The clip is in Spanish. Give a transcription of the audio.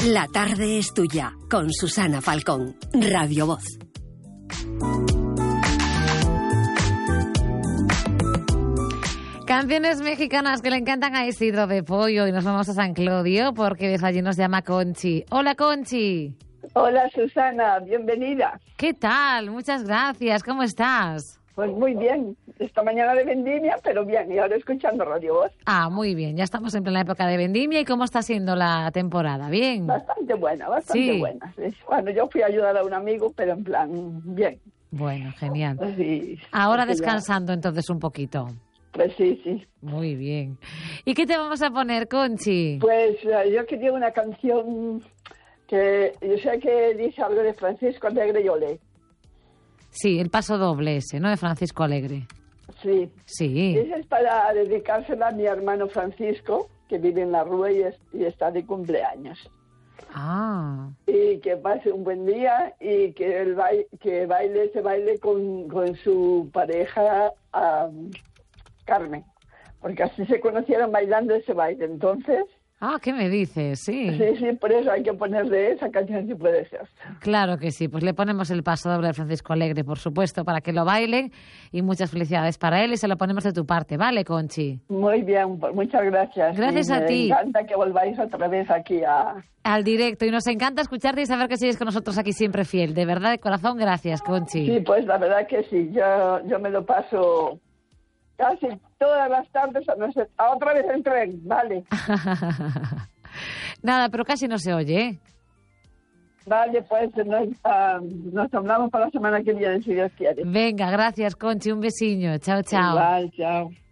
La tarde es tuya, con Susana Falcón, Radio Voz. Canciones mexicanas que le encantan a Isidro de Pollo, y nos vamos a San Clodio porque desde allí nos llama Conchi. Hola, Conchi. Hola, Susana, bienvenida. ¿Qué tal? Muchas gracias. ¿Cómo estás? Pues muy bien. Esta mañana de vendimia, pero bien. Y ahora escuchando Radio Voz. Ah, muy bien. Ya estamos en plena época de vendimia. ¿Y cómo está siendo la temporada? ¿Bien? Bastante buena, bastante buena. Bueno, yo fui a ayudar a un amigo, pero en plan, bien. Bueno, genial. Sí, ahora descansando entonces un poquito. Pues sí. Muy bien. ¿Y qué te vamos a poner, Conchi? Pues yo quería una canción que yo sé que dice algo de Francisco Alegre y Olé. Sí, el paso doble ese, ¿no? De Francisco Alegre. Sí. Sí. Esa es para dedicársela a mi hermano Francisco, que vive en la Rúa y está de cumpleaños. Ah. Y que pase un buen día y que se baile con su pareja Carmen, porque así se conocieron bailando ese baile. Entonces... Ah, ¿qué me dices? Sí. Sí, por eso hay que ponerle esa canción si puede ser. Claro que sí, pues le ponemos el paso doble de Francisco Alegre, por supuesto, para que lo bailen, y muchas felicidades para él, y se lo ponemos de tu parte, ¿vale, Conchi? Muy bien, pues muchas gracias. Gracias a ti. Me encanta que volváis otra vez aquí al directo, y nos encanta escucharte y saber que sigues con nosotros aquí siempre fiel. De verdad, de corazón, gracias, Conchi. Sí, pues la verdad que sí, yo me lo paso casi todas las tardes a otra vez en tren, vale. Nada, pero casi no se oye, ¿eh? Vale, pues nos hablamos para la semana que viene, si Dios quiere. Venga, gracias, Conchi, un besiño. Chao, chao. Igual, chao.